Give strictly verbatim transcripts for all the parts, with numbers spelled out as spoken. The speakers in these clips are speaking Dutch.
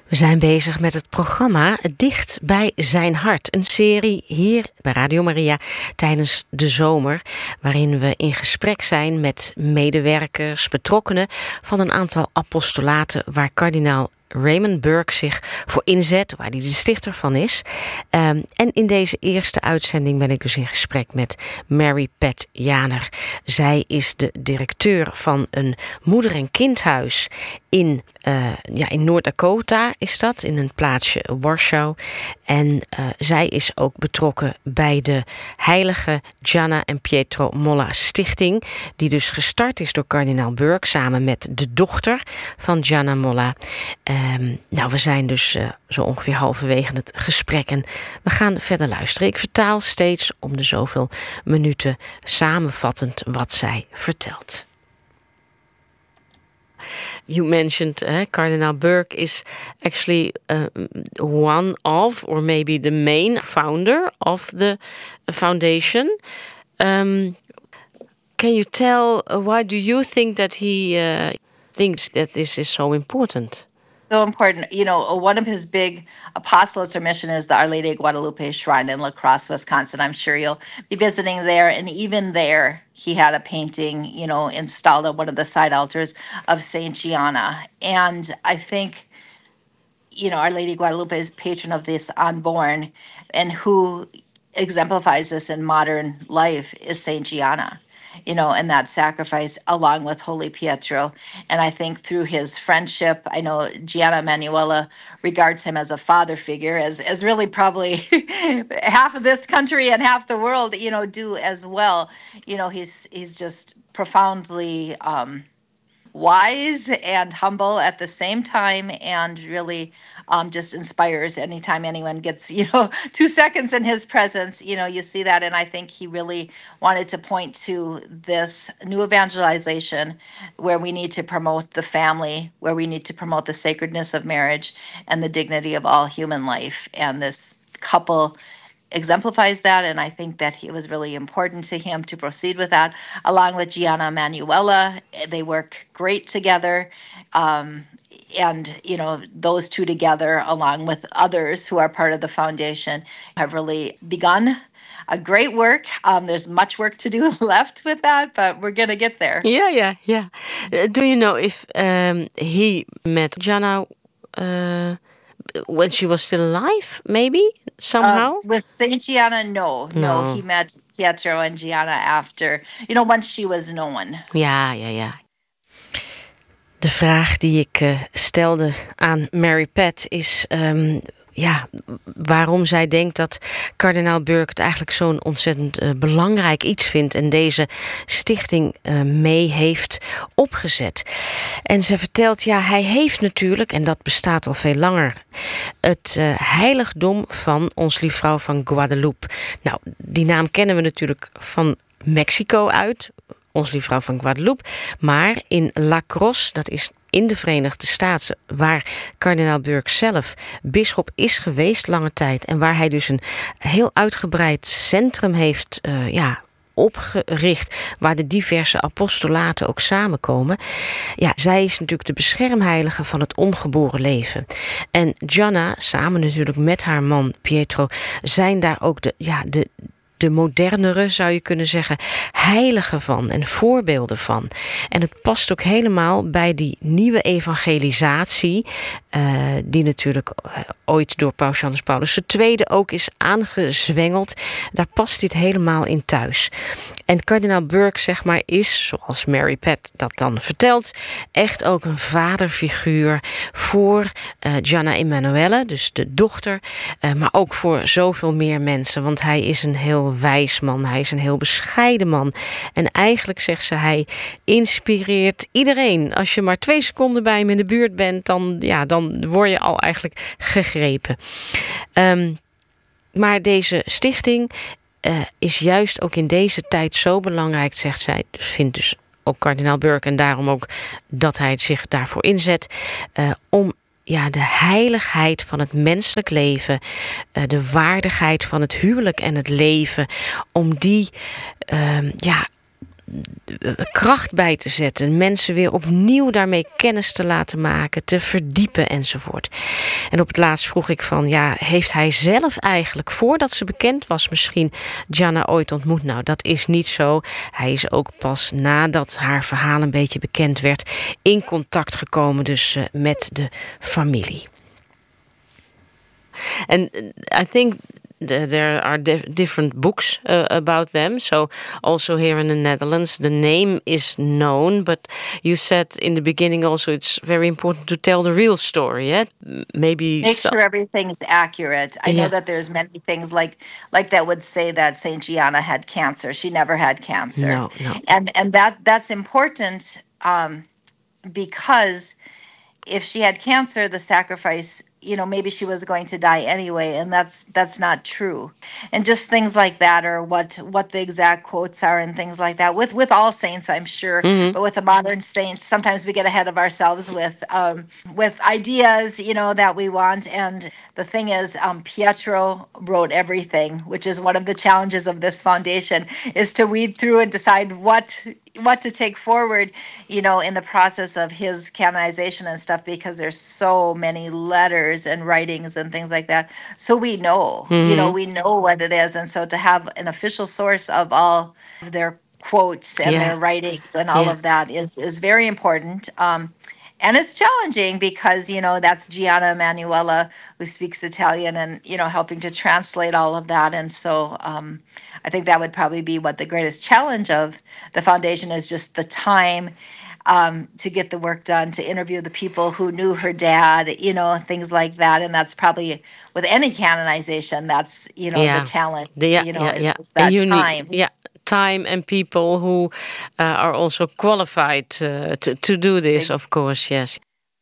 We zijn bezig met het programma Dicht bij zijn hart. Een serie hier bij Radio Maria tijdens de zomer, waarin we in gesprek zijn met medewerkers, betrokkenen van een aantal apostolaten waar kardinaal Raymond Burke zich voor inzet, waar hij de stichter van is. Um, en in deze eerste uitzending ben ik dus in gesprek met Mary Pat Janer. Zij is de directeur van een moeder- en kindhuis in, uh, ja, in Noord-Dakota is dat, in een plaatsje Warschau. En uh, zij is ook betrokken bij de heilige Gianna en Pietro Molla Stichting, die dus gestart is door kardinaal Burke samen met de dochter van Gianna Molla. Um, nou, we zijn dus uh, zo ongeveer halverwege het gesprek en we gaan verder luisteren. Ik vertaal steeds om de zoveel minuten samenvattend wat zij vertelt. You mentioned uh, Cardinal Burke is actually uh, one of, or maybe the main founder of the foundation. Um, can you tell uh, why do you think that he uh, thinks that this is so important? So important. You know, one of his big apostolates or mission is the Our Lady of Guadalupe Shrine in La Crosse, Wisconsin. I'm sure you'll be visiting there. And even there, he had a painting, you know, installed on one of the side altars of Saint Gianna. And I think, you know, Our Lady of Guadalupe is patron of this unborn, and who exemplifies this in modern life is Saint Gianna. You know, and that sacrifice along with Holy Pietro. And I think through his friendship, I know Gianna Emanuela regards him as a father figure, as, as really probably half of this country and half the world, you know, do as well. You know, he's he's just profoundly um, wise and humble at the same time, and really um, just inspires anytime anyone gets, you know, two seconds in his presence. You know, you see that. And I think he really wanted to point to this new evangelization where we need to promote the family, where we need to promote the sacredness of marriage and the dignity of all human life. And this couple exemplifies that, and I think that it was really important to him to proceed with that, along with Gianna Emanuela. They work great together, um, and you know, those two together, along with others who are part of the foundation, have really begun a great work. Um, there's much work to do left with that, but we're going to get there. Yeah, yeah, yeah. Uh, do you know if um, he met Gianna Uh, when she was still alive, maybe, somehow? Uh, with Saint Gianna, no, no. No. He met Pietro and Gianna after, you know, once she was known. Ja, ja, ja. De vraag die ik uh, stelde aan Mary Pat is Um, ja, waarom zij denkt dat kardinaal Burke het eigenlijk zo'n ontzettend uh, belangrijk iets vindt en deze stichting uh, mee heeft opgezet. En ze vertelt, ja, hij heeft natuurlijk, en dat bestaat al veel langer, het uh, heiligdom van Ons Lieve Vrouw van Guadalupe. Nou, die naam kennen we natuurlijk van Mexico uit, Ons Lieve Vrouw van Guadalupe, maar in La Crosse, dat is in de Verenigde Staten, waar kardinaal Burke zelf bisschop is geweest lange tijd en waar hij dus een heel uitgebreid centrum heeft uh, ja, opgericht, waar de diverse apostolaten ook samenkomen. Ja, zij is natuurlijk de beschermheilige van het ongeboren leven. En Gianna, samen natuurlijk met haar man Pietro, zijn daar ook de, ja, de de modernere, zou je kunnen zeggen, heiligen van en voorbeelden van. En het past ook helemaal bij die nieuwe evangelisatie, uh, die natuurlijk uh, ooit door Paus Johannes Paulus de Tweede ook is aangezwengeld. Daar past dit helemaal in thuis. En kardinaal Burke, zeg maar, is, zoals Mary Pat dat dan vertelt, echt ook een vaderfiguur voor uh, Gianna Emanuela, dus de dochter, uh, maar ook voor zoveel meer mensen, want hij is een heel wijs man, hij is een heel bescheiden man. En eigenlijk, zegt ze, hij inspireert iedereen. Als je maar twee seconden bij hem in de buurt bent, dan, ja, dan word je al eigenlijk gegrepen. Um, maar deze stichting Uh, is juist ook in deze tijd zo belangrijk, zegt zij. Dus vindt dus ook kardinaal Burke, en daarom ook dat hij zich daarvoor inzet, uh, om ja, de heiligheid van het menselijk leven, uh, de waardigheid van het huwelijk en het leven, om die uh, ja, kracht bij te zetten. Mensen weer opnieuw daarmee kennis te laten maken, te verdiepen enzovoort. En op het laatst vroeg ik van, ja, heeft hij zelf eigenlijk, voordat ze bekend was, misschien Gianna ooit ontmoet? Nou, dat is niet zo. Hij is ook pas nadat haar verhaal een beetje bekend werd in contact gekomen dus uh, met de familie. And I think there are dif- different books uh, about them. So also here in the Netherlands, the name is known. But you said in the beginning also it's very important to tell the real story. Yeah? Maybe Make so- sure everything's accurate. I know Yeah. that there's many things like like that would say that Saint Gianna had cancer. She never had cancer. No, no. And and that that's important um, because if she had cancer, the sacrifice, you know, maybe she was going to die anyway, and that's that's not true. And just things like that, or what what the exact quotes are, and things like that. With with all saints, I'm sure, Mhm. but with the modern saints, sometimes we get ahead of ourselves with um, with ideas, you know, that we want. And the thing is, um, Pietro wrote everything, which is one of the challenges of this foundation, is to weed through and decide what what to take forward, you know, in the process of his canonization and stuff, because there's so many letters and writings and things like that. So we know, you know, Mhm. we know what it is. And so to have an official source of all of their quotes and Yeah. their writings and all Yeah. of that is, is very important. Um, and it's challenging because, you know, that's Gianna Emanuela, who speaks Italian, and, you know, helping to translate all of that. And so um, I think that would probably be what the greatest challenge of the foundation is, just the time um, to get the work done, to interview the people who knew her dad, you know, things like that. And that's probably with any canonization, that's, you know, Yeah. the challenge, The- yeah, you know, yeah, is, yeah. is that And you need- time. yeah, time and people who uh, are also qualified uh, to, to do this, Ex- of course, yes.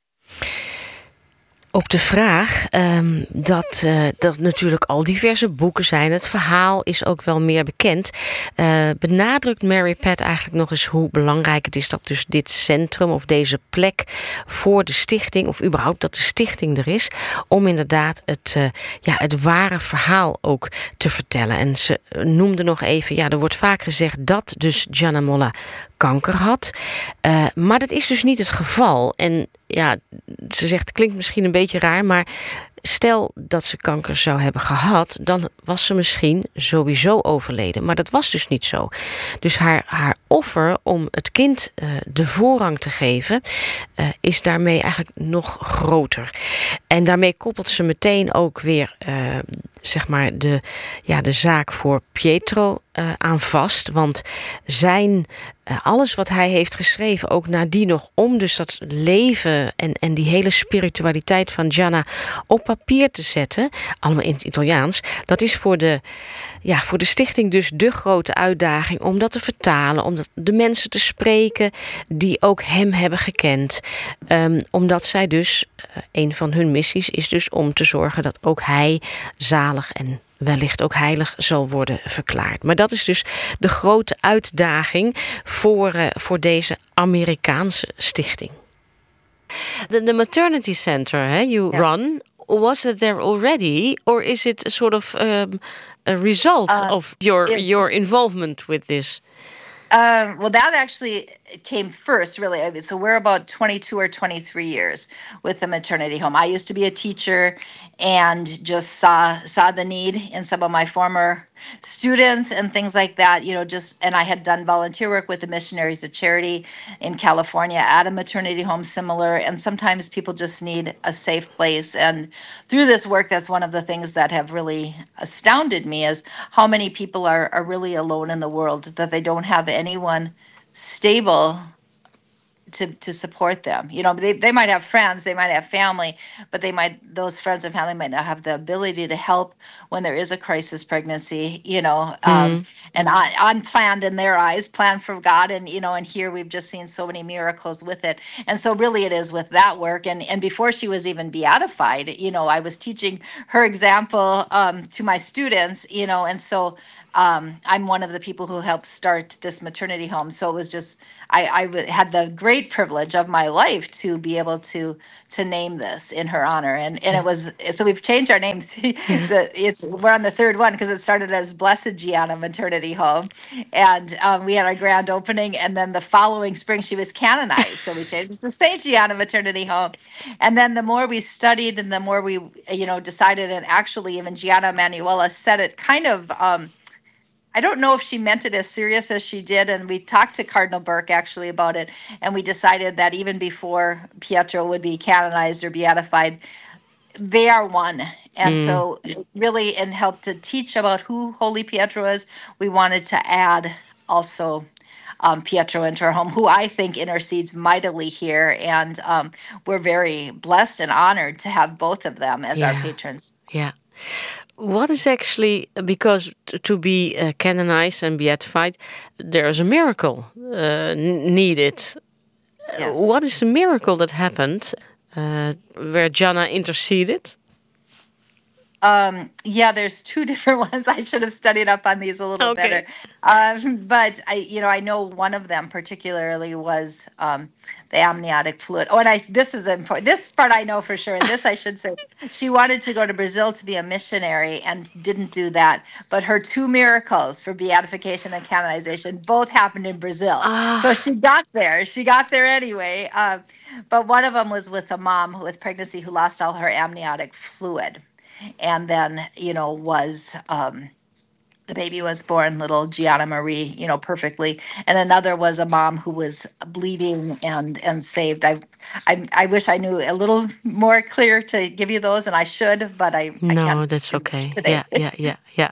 Op de vraag um, dat uh, dat natuurlijk al diverse boeken zijn. Het verhaal is ook wel meer bekend. Uh, benadrukt Mary Pat eigenlijk nog eens hoe belangrijk het is dat dus dit centrum of deze plek voor de stichting, of überhaupt dat de stichting er is, om inderdaad het, uh, ja, het ware verhaal ook te vertellen. En ze noemde nog even, ja, er wordt vaak gezegd dat dus Gianna Molla kanker had. Uh, maar dat is dus niet het geval. En ja, ze zegt, het klinkt misschien een beetje raar, maar stel dat ze kanker zou hebben gehad, dan was ze misschien sowieso overleden. Maar dat was dus niet zo. Dus haar, haar offer om het kind uh, de voorrang te geven, uh, is daarmee eigenlijk nog groter. En daarmee koppelt ze meteen ook weer uh, zeg maar de, ja, de zaak voor Pietro uh, aan vast. Want zijn Uh, alles wat hij heeft geschreven, ook nadien nog, om dus dat leven en, en die hele spiritualiteit van Gianna op papier te zetten, allemaal in het Italiaans, dat is voor de, ja, voor de stichting dus de grote uitdaging om dat te vertalen, om dat, de mensen te spreken die ook hem hebben gekend. Um, omdat zij dus, uh, een van hun missies is dus om te zorgen dat ook hij zalig en wellicht ook heilig zal worden verklaard. Maar dat is dus de grote uitdaging voor, uh, voor deze Amerikaanse stichting. The, the maternity center hey, you Yes. run, was it there already, or is it a sort of um, a result Uh, of your it- your involvement with this? Um, well, that actually came first, really. I mean, so we're about twenty-two or twenty-three years with the maternity home. I used to be a teacher and just saw saw the need in some of my former students and things like that. You know, just and I had done volunteer work with the Missionaries of Charity in California at a maternity home similar. And sometimes people just need a safe place. And through this work, that's one of the things that have really astounded me is how many people are are really alone in the world, that they don't have anyone stable to to support them. You know, they, they might have friends, they might have family, but they might those friends and family might not have the ability to help when there is a crisis pregnancy, you know, um, and un, unplanned in their eyes, planned from God. And, you know, and here we've just seen so many miracles with it. And so really it is with that work. And, and before she was even beatified, you know, I was teaching her example um, to my students, you know, and so um, I'm one of the people who helped start this maternity home. So it was just I, I w- had the great privilege of my life to be able to to name this in her honor, and and Yeah. it was so we've changed our names. Yeah. the it's We're on the third one because it started as Blessed Gianna Maternity Home, and um, we had our grand opening, and then the following spring she was canonized, so we changed to Saint Gianna Maternity Home, and then the more we studied and the more we you know decided, and actually even Gianna Emanuela said it kind of. Um, I don't know if she meant it as serious as she did. And we talked to Cardinal Burke actually about it. And we decided that even before Pietro would be canonized or beatified, they are one. And Mm, so, really, and help to teach about who Holy Pietro is, we wanted to add also um, Pietro into our home, who I think intercedes mightily here. And um, we're very blessed and honored to have both of them as our yeah. patrons. Yeah. What is actually, because t- to be uh, canonized and beatified, there is a miracle uh, n- needed. Uh, Yes. What is the miracle that happened uh, where Gianna interceded? Um, yeah, there's two different ones. I should have studied up on these a little Okay. better. Um, but I, you know, I know one of them particularly was um, the amniotic fluid. Oh, and I, this is important. This part I know for sure. And this I should say, she wanted to go to Brazil to be a missionary and didn't do that. But her two miracles for beatification and canonization both happened in Brazil. So Ah, she got there. She got there anyway. Uh, but one of them was with a mom with pregnancy who lost all her amniotic fluid, and then you know was um, the baby was born, little Gianna Marie, you know perfectly. And another was a mom who was bleeding and and saved. I I, I wish I knew a little more clear to give you those, and I should, but I I no, can't that's do much okay. today. Ja, ja, ja, ja.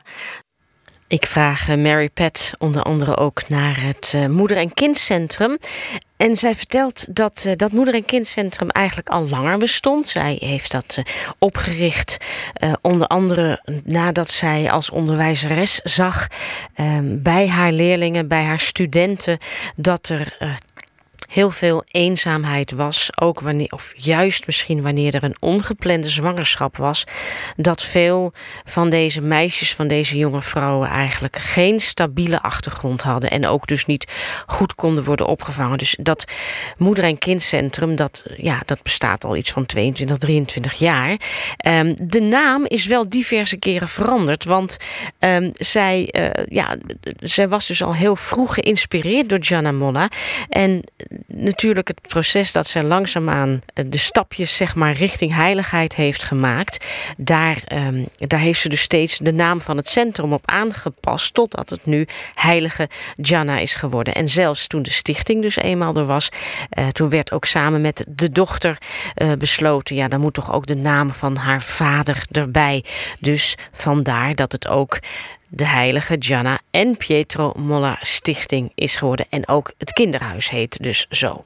Ik vraag eh, Mary Pat onder andere ook naar het uh, moeder- en kindcentrum. En zij vertelt dat uh, dat moeder- en kindcentrum eigenlijk al langer bestond. Zij heeft dat uh, opgericht, uh, onder andere nadat zij als onderwijzeres zag uh, bij haar leerlingen, bij haar studenten, dat er uh, heel veel eenzaamheid was, ook wanneer, of juist misschien wanneer er een ongeplande zwangerschap was, dat veel van deze meisjes, van deze jonge vrouwen eigenlijk geen stabiele achtergrond hadden en ook dus niet goed konden worden opgevangen. Dus dat moeder- en kindcentrum, dat, ja, dat bestaat al iets van tweeëntwintig, drieëntwintig jaar. Um, de naam is wel diverse keren veranderd, want um, zij, uh, ja, zij was dus al heel vroeg geïnspireerd door Gianna Molla. En natuurlijk het proces dat zij langzaamaan de stapjes zeg maar richting heiligheid heeft gemaakt, daar, um, daar heeft ze dus steeds de naam van het centrum op aangepast, totdat het nu Heilige Gianna is geworden. En zelfs toen de stichting dus eenmaal er was, uh, toen werd ook samen met de dochter uh, besloten, ja, dan moet toch ook de naam van haar vader erbij. Dus vandaar dat het ook de Heilige Gianna en Pietro Molla Stichting is geworden. En ook het kinderhuis heet dus zo.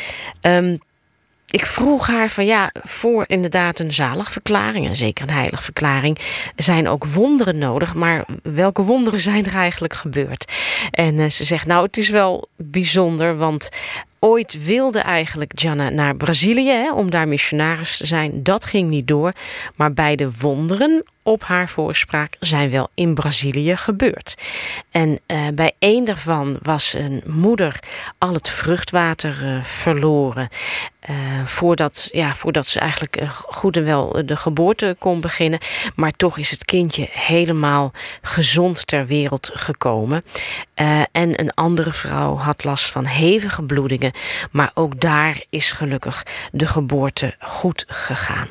Um, ik vroeg haar van ja, voor inderdaad een zaligverklaring, en zeker een heiligverklaring, zijn ook wonderen nodig. Maar welke wonderen zijn er eigenlijk gebeurd? En uh, ze zegt, nou, het is wel bijzonder, want ooit wilde eigenlijk Gianna naar Brazilië, hè, om daar missionaris te zijn. Dat ging niet door. Maar beide wonderen op haar voorspraak zijn wel in Brazilië gebeurd. En uh, bij één daarvan was een moeder al het vruchtwater uh, verloren. Uh, voordat, ja, voordat ze eigenlijk uh, goed en wel de geboorte kon beginnen. Maar toch is het kindje helemaal gezond ter wereld gekomen. Uh, en een andere vrouw had last van hevige bloedingen. Maar ook daar is gelukkig de geboorte goed gegaan.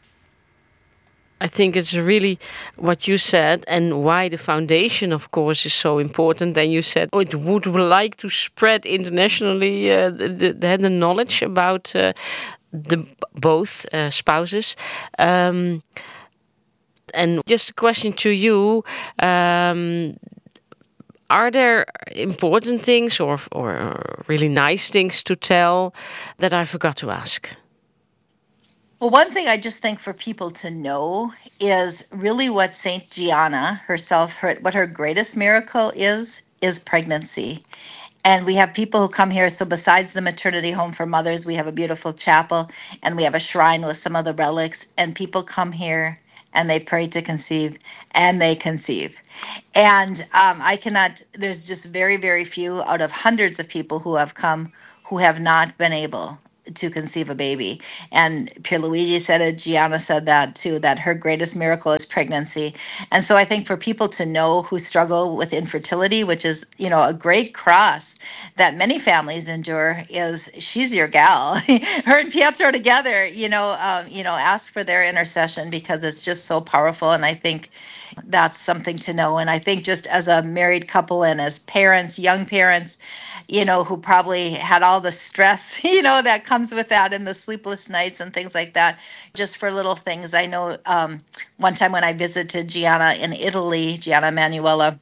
I think it's really what you said, and why the foundation, of course, is so important. And you said, oh, it would like to spread internationally uh, the, the, the knowledge about uh, the both uh, spouses. Um, and just a question to you. Um, Are there important things or, or really nice things to tell that I forgot to ask? Well, one thing I just think for people to know is really what Saint Gianna herself, her, what her greatest miracle is, is pregnancy. And we have people who come here. So besides the maternity home for mothers, we have a beautiful chapel and we have a shrine with some of the relics. And people come here and they pray to conceive, and they conceive. And um, I cannot, there's just very, very few out of hundreds of people who have come who have not been able to conceive a baby. And Pierluigi said it, Gianna said that too, that her greatest miracle is pregnancy. And so I think for people to know who struggle with infertility, which is, you know, a great cross that many families endure, is she's your gal. Her and Pietro together, you know, um, you know, ask for their intercession because it's just so powerful. And I think that's something to know. And I think just as a married couple and as parents, young parents, you know, who probably had all the stress, you know, that comes with that and the sleepless nights and things like that, just for little things. I know um, one time when I visited Gianna in Italy, Gianna Manuela,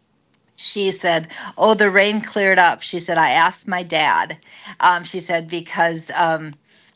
she said, oh, the rain cleared up. She said, I asked my dad. Um, she said, because um,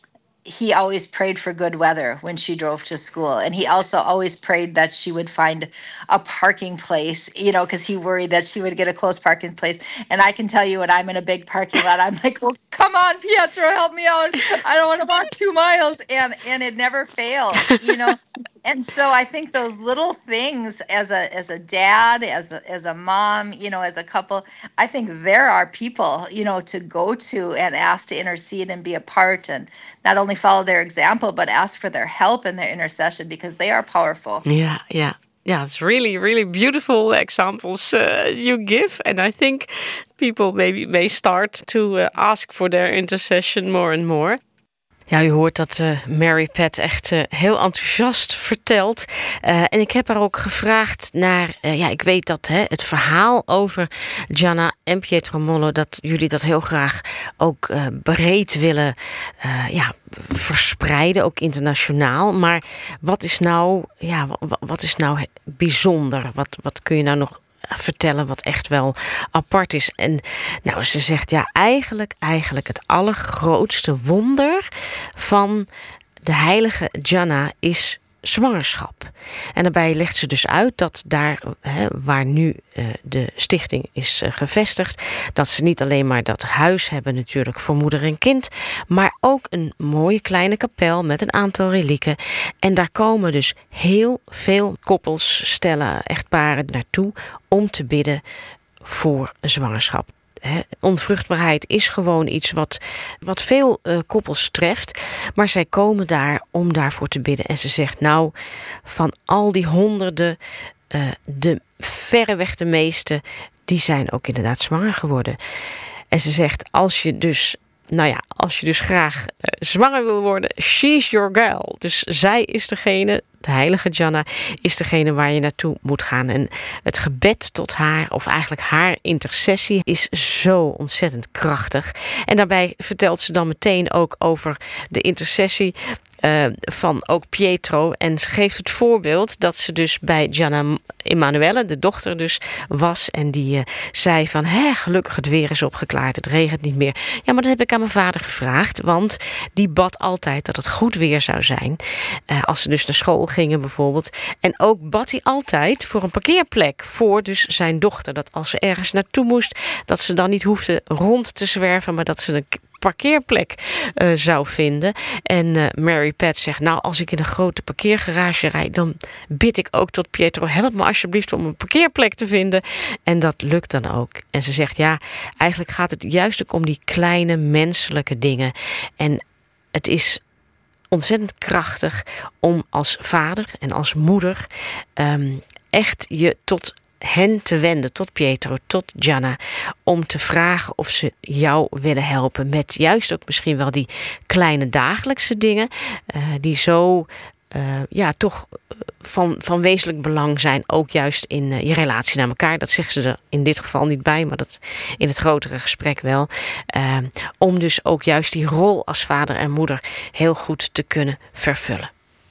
he always prayed for good weather when she drove to school. And he also always prayed that she would find a parking place, you know, because he worried that she would get a close parking place. And I can tell you, when I'm in a big parking lot, I'm like, well, come on, Pietro, help me out. I don't want to walk two miles. And and it never failed, you know. And so I think those little things as a as a dad, as a, as a mom, you know, as a couple, I think there are people, you know, to go to and ask to intercede and be a part, and not only follow their example, but ask for their help and their intercession, because they are powerful. Yeah, yeah. Yeah, it's really, really beautiful examples uh, you give. And I think people maybe may start to uh, ask for their intercession more and more. Ja, u hoort dat uh, Mary Pat echt uh, heel enthousiast vertelt. Uh, en ik heb haar ook gevraagd naar... Uh, ja, ik weet dat hè, het verhaal over Gianna en Pietro Mollo... dat jullie dat heel graag ook uh, breed willen uh, ja, verspreiden, ook internationaal. Maar wat is nou, ja, wat, wat is nou bijzonder? Wat, wat kun je nou nog vertellen wat echt wel apart is? En nou, ze zegt ja, eigenlijk, eigenlijk het allergrootste wonder van de heilige Gianna is zwangerschap. En daarbij legt ze dus uit dat daar hè, waar nu uh, de stichting is uh, gevestigd, dat ze niet alleen maar dat huis hebben natuurlijk voor moeder en kind, maar ook een mooie kleine kapel met een aantal relieken. En daar komen dus heel veel koppels, stellen, echtparen naartoe om te bidden voor een zwangerschap. He, onvruchtbaarheid is gewoon iets wat, wat veel uh, koppels treft. Maar zij komen daar om daarvoor te bidden. En ze zegt nou, van al die honderden, uh, de verreweg de meeste, die zijn ook inderdaad zwanger geworden. En ze zegt, als je dus, nou ja, als je dus graag uh, zwanger wil worden, she's your girl. Dus zij is degene, de heilige Gianna is degene waar je naartoe moet gaan. En het gebed tot haar, of eigenlijk haar intercessie, is zo ontzettend krachtig. En daarbij vertelt ze dan meteen ook over de intercessie uh, van ook Pietro. En ze geeft het voorbeeld dat ze dus bij Gianna Emanuele, de dochter dus, was. En die uh, zei van, hé, gelukkig het weer is opgeklaard, het regent niet meer. Ja, maar dat heb ik aan mijn vader gevraagd, want die bad altijd dat het goed weer zou zijn. Uh, als ze dus naar school gingen bijvoorbeeld. En ook bad hij altijd voor een parkeerplek voor dus zijn dochter. Dat als ze ergens naartoe moest, dat ze dan niet hoefde rond te zwerven, maar dat ze een parkeerplek uh, zou vinden. En uh, Mary Pat zegt, nou, als ik in een grote parkeergarage rijd, dan bid ik ook tot Pietro, help me alsjeblieft om een parkeerplek te vinden. En dat lukt dan ook. En ze zegt, ja, eigenlijk gaat het juist ook om die kleine menselijke dingen. En het is ontzettend krachtig om als vader en als moeder um, echt je tot hen te wenden, tot Pietro, tot Gianna, om te vragen of ze jou willen helpen met juist ook misschien wel die kleine dagelijkse dingen uh, die zo uh, ja, toch van, van wezenlijk belang zijn, ook juist in uh, je relatie naar elkaar. Dat zeggen ze er in dit geval niet bij, maar dat in het grotere gesprek wel. Uh, om dus ook juist die rol als vader en moeder heel goed te kunnen vervullen.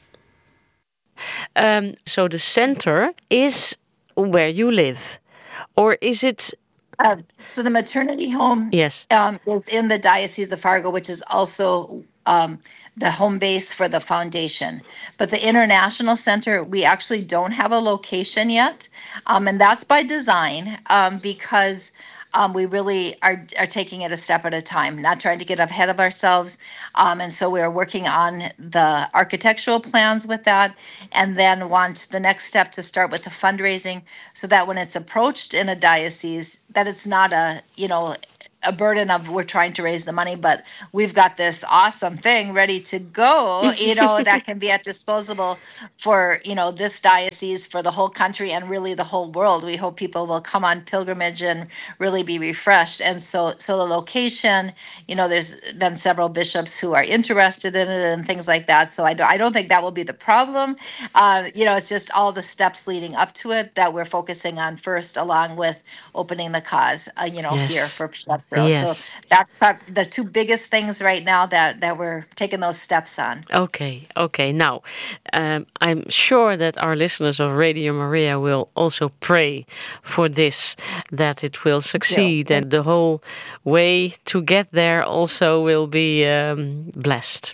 Um, so the center is where you live, or is it? Uh, so the maternity home, yes, um, is in the Diocese of Fargo, which is also um, the home base for the foundation. But the International Center, we actually don't have a location yet, um, and that's by design, um, because um, we really are, are taking it a step at a time, not trying to get ahead of ourselves. Um, and so we're working on the architectural plans with that, and then want the next step to start with the fundraising, so that when it's approached in a diocese, that it's not a, you know, a burden of we're trying to raise the money, but we've got this awesome thing ready to go, you know, that can be at disposable for, you know, this diocese, for the whole country, and really the whole world. We hope people will come on pilgrimage and really be refreshed. And so, so the location, you know, there's been several bishops who are interested in it and things like that. So I don't, I don't think that will be the problem. Uh, you know, it's just all the steps leading up to it that we're focusing on first, along with opening the cause, uh, you know, Yes. here for Pietro. Yes. So that's prob- the two biggest things right now that, that we're taking those steps on. Okay, okay. Now, um, I'm sure that our listeners of Radio Maria will also pray for this, that it will succeed, and the whole way to get there also will be um, blessed.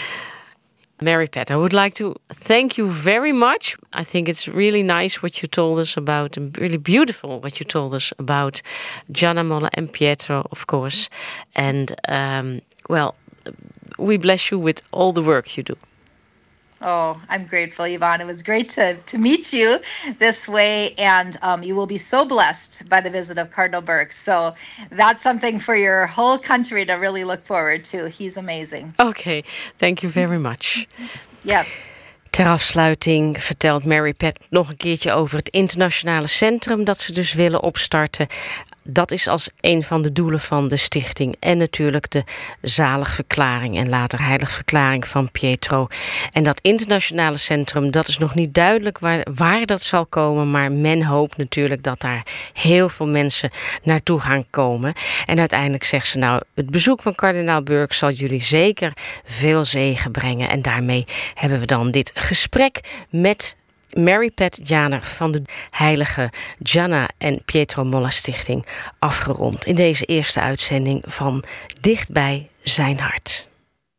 Mary Pat, I would like to thank you very much. I think it's really nice what you told us about, and really beautiful what you told us about Gianna Molla and Pietro, of course. And, um, well, we bless you with all the work you do. Oh, I'm grateful, Yvonne. It was great to, to meet you this way, and um, you will be so blessed by the visit of Cardinal Burke. So that's something for your whole country to really look forward to. He's amazing. Okay, thank you very much. Yeah. Ter afsluiting vertelt Mary Pat nog een keertje over het internationale centrum dat ze dus willen opstarten. Dat is als een van de doelen van de stichting. En natuurlijk de zaligverklaring en later heiligverklaring van Pietro. En dat internationale centrum, dat is nog niet duidelijk waar, waar dat zal komen. Maar men hoopt natuurlijk dat daar heel veel mensen naartoe gaan komen. En uiteindelijk zegt ze nou, het bezoek van kardinaal Burke zal jullie zeker veel zegen brengen. En daarmee hebben we dan dit gesprek met Mary Pat Janer van de Heilige Gianna en Pietro Molla Stichting afgerond in deze eerste uitzending van Dichtbij zijn hart.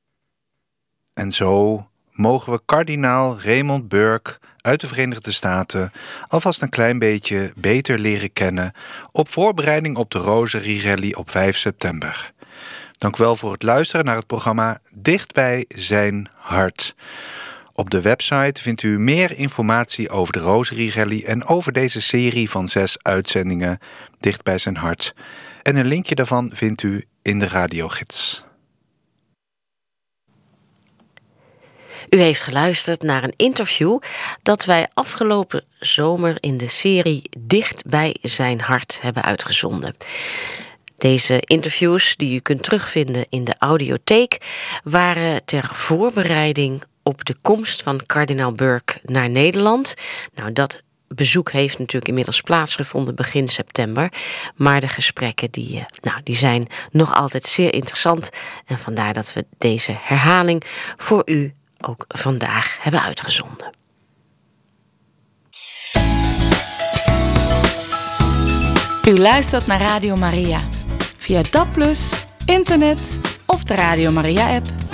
En zo mogen we kardinaal Raymond Burke uit de Verenigde Staten alvast een klein beetje beter leren kennen op voorbereiding op de Rosary Rally op vijf september. Dank u wel voor het luisteren naar het programma Dichtbij zijn hart. Op de website vindt u meer informatie over de Rosary Rally en over deze serie van zes uitzendingen Dicht bij zijn hart. En een linkje daarvan vindt u in de radiogids. U heeft geluisterd naar een interview dat wij afgelopen zomer in de serie Dicht bij zijn hart hebben uitgezonden. Deze interviews, die u kunt terugvinden in de audiotheek, waren ter voorbereiding op de komst van kardinaal Burke naar Nederland. Nou, dat bezoek heeft natuurlijk inmiddels plaatsgevonden begin september. Maar de gesprekken die, nou, die zijn nog altijd zeer interessant. En vandaar dat we deze herhaling voor u ook vandaag hebben uitgezonden. U luistert naar Radio Maria. Via D A B plus, internet of de Radio Maria app.